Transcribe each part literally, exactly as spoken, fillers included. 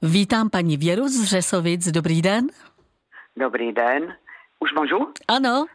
Vítám paní Věru z Řesovic. Dobrý den. Dobrý den. Už můžu? Ano.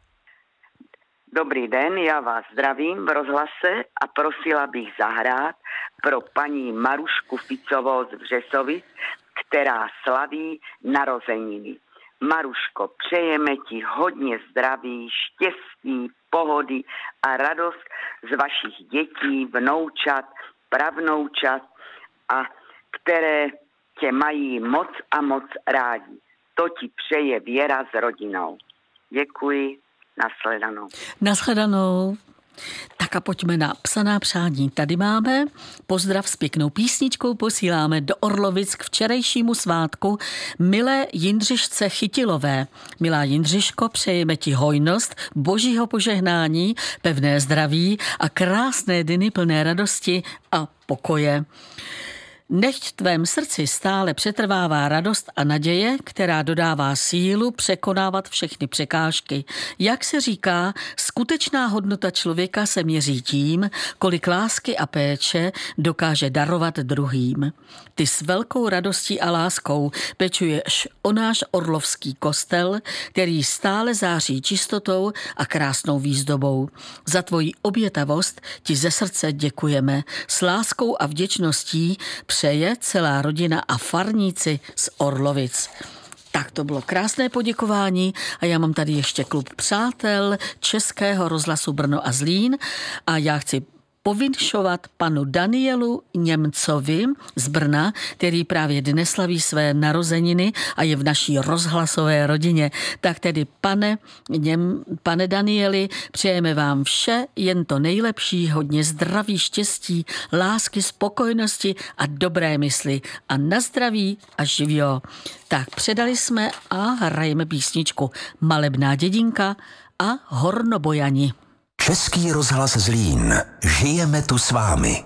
Dobrý den, já vás zdravím v rozhlase a prosila bych zahrát pro paní Marušku Ficovou z Řesovic, která slaví narozeniny. Maruško, přejeme ti hodně zdraví, štěstí, pohody a radost z vašich dětí, vnoučat, pravnoučat, a které tě mají moc a moc rádi. To ti přeje Věra s rodinou. Děkuji, nashledanou. Nashledanou. Tak a pojďme na psaná přání. Tady máme pozdrav s pěknou písničkou, posíláme do Orlovic k včerejšímu svátku milé Jindřišce Chytilové. Milá Jindřiško, přejeme ti hojnost, božího požehnání, pevné zdraví a krásné dny plné radosti a pokoje. Nechť v tvém srdci stále přetrvává radost a naděje, která dodává sílu překonávat všechny překážky. Jak se říká, skutečná hodnota člověka se měří tím, kolik lásky a péče dokáže darovat druhým. Ty s velkou radostí a láskou pečuješ o náš orlovský kostel, který stále září čistotou a krásnou výzdobou. Za tvoji obětavost ti ze srdce děkujeme. S láskou a vděčností přeje celá rodina a farníci z Orlovic. Tak to bylo krásné poděkování a já mám tady ještě klub přátel Českého rozhlasu Brno a Zlín a já chci povinšovat panu Danielu Němcovi z Brna, který právě dnes slaví své narozeniny a je v naší rozhlasové rodině. Tak tedy, pane, Něm, pane Danieli, přejeme vám vše, jen to nejlepší, hodně zdraví, štěstí, lásky, spokojenosti a dobré mysli. A na zdraví a živio. Tak předali jsme a hrajeme písničku Malebná dědinka a Hornobojani. Český rozhlas Zlín. Žijeme tu s vámi.